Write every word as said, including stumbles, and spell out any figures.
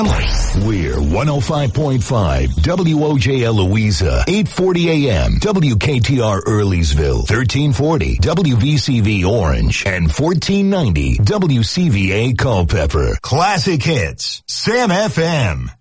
We're one oh five point five W O J L Louisa, eight forty A M, W K T R Earleysville, thirteen forty W V C V Orange, and fourteen ninety W C V A Culpeper. Classic Hits, Sam F M.